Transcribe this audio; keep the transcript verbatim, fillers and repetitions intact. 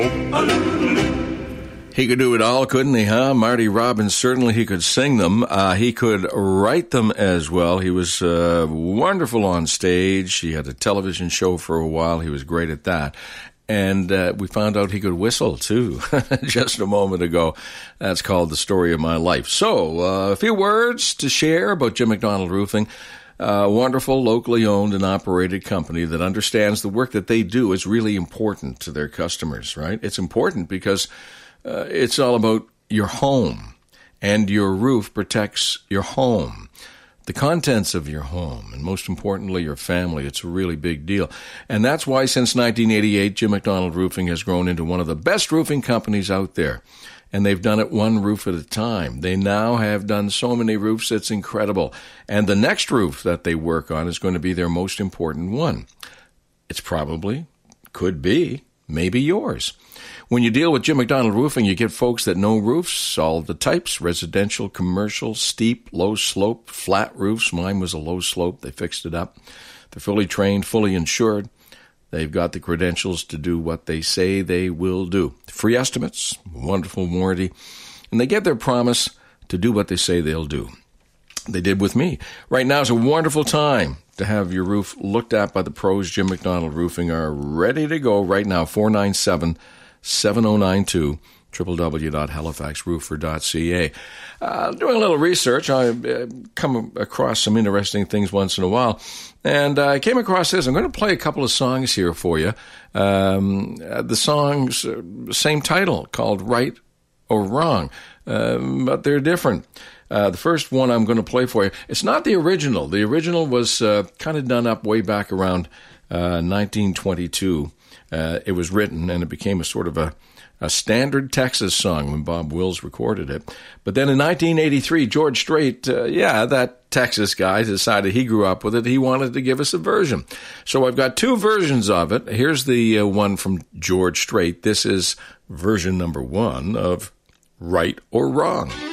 He could do it all, couldn't he, huh? Marty Robbins, certainly he could sing them. Uh, he could write them as well. He was uh, wonderful on stage. He had a television show for a while. He was great at that. And uh, we found out he could whistle, too, just a moment ago. That's called The Story of My Life. So, uh, a few words to share about Jim McDonald Roofing. A wonderful, locally owned and operated company that understands the work that they do is really important to their customers, right? It's important because uh, it's all about your home, and your roof protects your home, the contents of your home, and most importantly, your family. It's a really big deal. And that's why since nineteen eighty-eight, Jim McDonald Roofing has grown into one of the best roofing companies out there. And they've done it one roof at a time. They now have done so many roofs, it's incredible. And the next roof that they work on is going to be their most important one. It's probably, could be, maybe yours. When you deal with Jim McDonald Roofing, you get folks that know roofs, all the types, residential, commercial, steep, low slope, flat roofs. Mine was a low slope. They fixed it up. They're fully trained, fully insured. They've got the credentials to do what they say they will do. Free estimates, wonderful warranty, and they get their promise to do what they say they'll do. They did with me. Right now is a wonderful time to have your roof looked at by the pros. Jim McDonald Roofing are ready to go right now. four nine seven, seven oh nine two, w w w dot halifax roofer dot c a. Uh, doing a little research, I uh, come across some interesting things once in a while, and I came across this. I'm going to play a couple of songs here for you. Um, the songs, uh, same title, called Right or Wrong, um, but they're different. Uh, the first one I'm going to play for you, it's not the original. The original was uh, kind of done up way back around uh, nineteen twenty-two. Uh, it was written, and it became a sort of a a standard Texas song when Bob Wills recorded it. But then in nineteen eighty-three, George Strait, uh, yeah, that Texas guy decided he grew up with it. He wanted to give us a version. So I've got two versions of it. Here's the uh, one from George Strait. This is version number one of Right or Wrong.